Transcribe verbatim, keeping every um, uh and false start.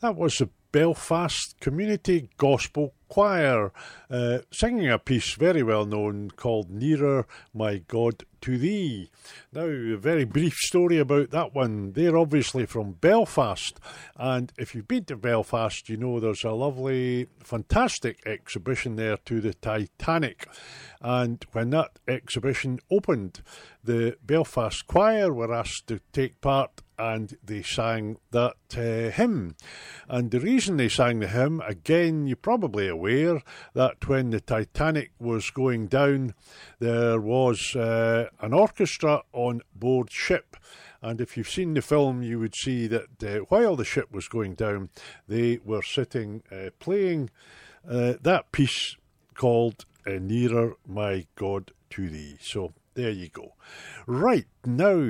That was the Belfast Community Gospel Choir uh, singing a piece very well known called Nearer, My God, to Thee. Now, a very brief story about that one. They're obviously from Belfast, and if you've been to Belfast, you know there's a lovely, fantastic exhibition there to the Titanic. And when that exhibition opened, the Belfast Choir were asked to take part, and they sang that uh, hymn. And the reason they sang the hymn, again, you're probably aware that when the Titanic was going down, there was uh, an orchestra on board ship. And if you've seen the film, you would see that uh, while the ship was going down, they were sitting uh, playing uh, that piece called uh, Nearer, My God, to Thee. So there you go. Right, now